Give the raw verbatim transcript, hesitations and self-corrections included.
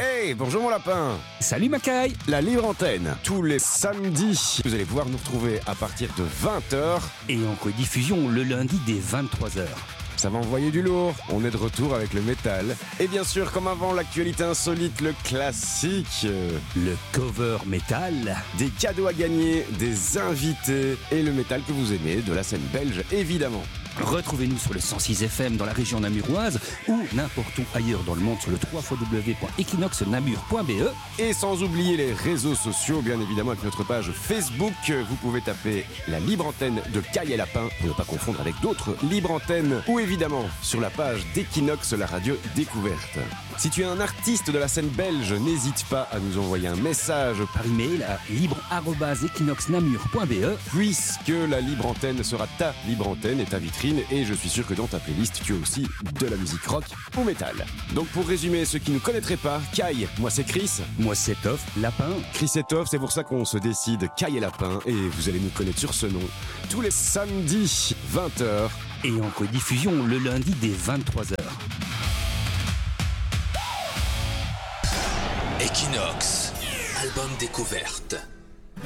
Hey, bonjour mon lapin. Salut Macaille. La libre antenne, tous les samedis, vous allez pouvoir nous retrouver à partir de vingt heures. Et en rediffusion le lundi dès vingt-trois heures. Ça va envoyer du lourd, on est de retour avec le métal. Et bien sûr, comme avant, l'actualité insolite, le classique. Le cover métal. Des cadeaux à gagner, des invités et le métal que vous aimez, de la scène belge évidemment. Retrouvez-nous sur le cent six F M dans la région namuroise ou n'importe où ailleurs dans le monde sur le w w w point equinox namur point b e. Et sans oublier les réseaux sociaux, bien évidemment avec notre page Facebook. Vous pouvez taper la libre antenne de Caille et Lapin pour ne pas confondre avec d'autres libres antennes. Ou évidemment sur la page d'Equinox, la radio découverte. Si tu es un artiste de la scène belge, n'hésite pas à nous envoyer un message Par email à libre arobase equinox namur point b e. puisque la libre antenne sera ta libre antenne et ta vitrine. Et je suis sûr que dans ta playlist, tu as aussi de la musique rock ou métal. Donc pour résumer, ceux qui ne connaîtraient pas, Caille, moi c'est Chris. Moi c'est Toff, Lapin. Chris et Toff, c'est pour ça qu'on se décide Caille et Lapin. Et vous allez nous connaître sur ce nom tous les samedis, vingt heures. Et en rediffusion le lundi dès vingt-trois heures. Equinox, album découverte.